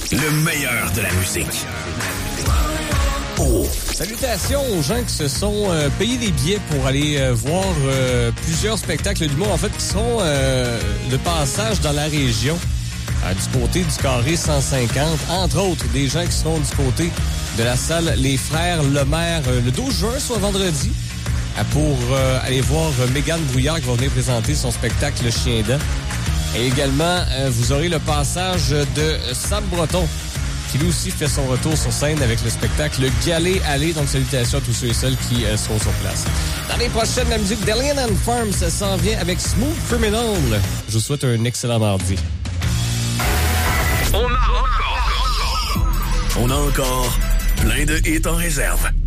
Le meilleur de la musique. Oh. Salutations aux gens qui se sont payés des billets pour aller voir plusieurs spectacles d'humour, en fait, qui seront de passage dans la région, du côté du Carré 150. Entre autres, des gens qui seront du côté de la salle Les Frères Lemaire le 12 juin, soit vendredi, pour aller voir Mégane Brouillard qui va venir présenter son spectacle Le Chien Dent. Et également, vous aurez le passage de Sam Breton, qui lui aussi fait son retour sur scène avec le spectacle Le Galet Allé. Donc, salutations à tous ceux et celles qui seront sur place. Dans les prochaines, la musique d'Alien and Farm, ça s'en vient avec Smooth Criminal. Je vous souhaite un excellent mardi. On a encore plein de hits en réserve.